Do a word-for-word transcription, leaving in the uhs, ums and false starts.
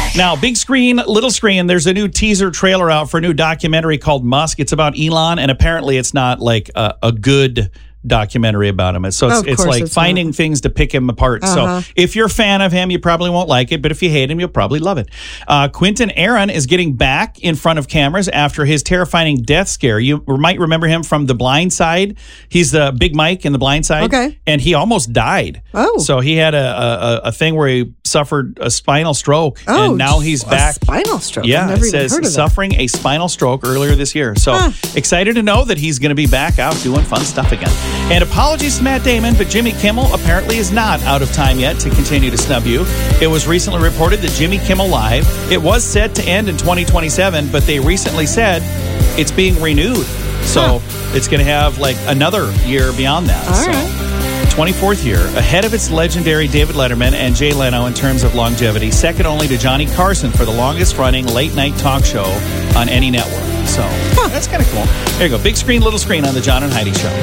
Now, big screen, little screen, there's a new teaser trailer out for a new documentary called Musk. It's about Elon, and apparently it's not like a, a good documentary about him. So it's, Of it's course like it's finding not. things to pick him apart. Uh-huh. So if you're a fan of him, you probably won't like it, but if you hate him, you'll probably love it. Uh, Quentin Aaron is getting back in front of cameras after his terrifying death scare. You might remember him from The Blind Side. He's the Big Mike in The Blind Side. Okay. And he almost died. Oh. So he had a, a, a thing where he suffered a spinal stroke, Oh, and now he's a back. spinal stroke. Yeah, I've it never even says heard of that. suffering a spinal stroke earlier this year. So Huh. excited to know that he's going to be back out doing fun stuff again. And apologies to Matt Damon, but Jimmy Kimmel apparently is not out of time yet to continue to snub you. It was recently reported that Jimmy Kimmel Live, it was set to end in twenty twenty-seven, but they recently said it's being renewed. So Huh. it's going to have like another year beyond that. All so. right. twenty-fourth year, ahead of its legendary David Letterman and Jay Leno in terms of longevity, second only to Johnny Carson for the longest-running late-night talk show on any network. So that's kind of cool. There you go. Big screen, little screen on the John and Heidi Show.